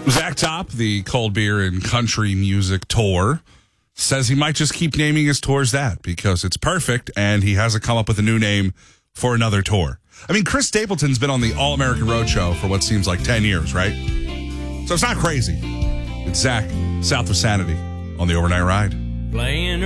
Zach Top, the Cold Beer and Country Music Tour, says he might just keep naming his tours that because it's perfect and he hasn't come up with a new name for another tour. I mean, Chris Stapleton's been on the All-American Roadshow for what seems like 10 years, right? So it's not crazy. It's Zach, South of Sanity, on the Overnight Ride. Playing